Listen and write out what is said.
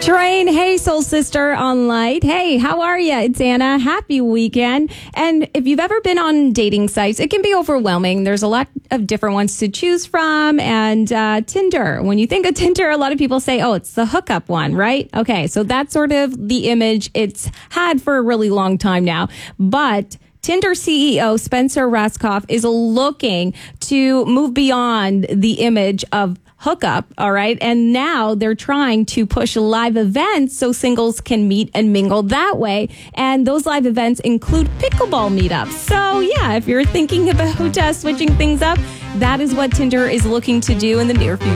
Train, hey, soul sister on Light. Hey, how are you? It's Anna. Happy weekend. And if you've ever been on dating sites, it can be overwhelming. There's a lot of different ones to choose from. And Tinder, when you think of Tinder, a lot of people say, oh, it's the hookup one, right? Okay, so that's sort of the image it's had for a really long time now. But Tinder CEO Spencer Rascoff is looking to move beyond the image of hookup, all right? And now they're trying to push live events so singles can meet and mingle that way. And those live events include pickleball meetups. So yeah, if you're thinking about switching things up, that is what Tinder is looking to do in the near future.